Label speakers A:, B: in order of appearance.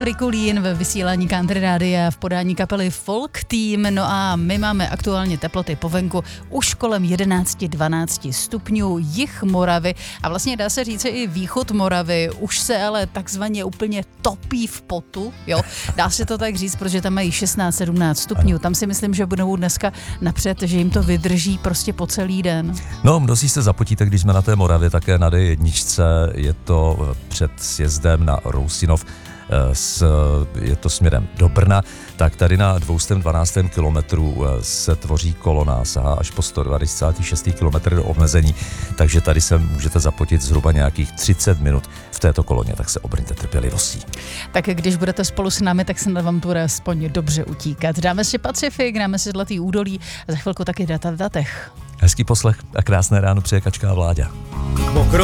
A: Frikulín ve vysílání Country Rádia v podání kapely Folk Team. No a my máme aktuálně teploty po venku už kolem 11-12 stupňů, jih Moravy a vlastně dá se říct i východ Moravy už se ale takzvaně úplně topí v potu, jo. Dá se to tak říct, protože tam mají 16-17 stupňů. Tam si myslím, že budou dneska napřed, že jim to vydrží prostě po celý den.
B: No, mnozí se zapotíte, když jsme na té Moravě, také na D1, je to před sjezdem na Rousinov, je to směrem do Brna, tak tady na 212. kilometru se tvoří kolona, sahá až po 126. kilometr do omezení, takže tady se můžete zapotit zhruba nějakých 30 minut v této koloně, tak se obrňte trpělivostí.
A: Tak když budete spolu s námi, tak se na vám bude aspoň dobře utíkat. Dáme si Pacifik, dáme si Zlatý údolí a za chvilku taky Data v datech.
B: Hezký poslech a krásné ráno přeje Kačka a Vláďa.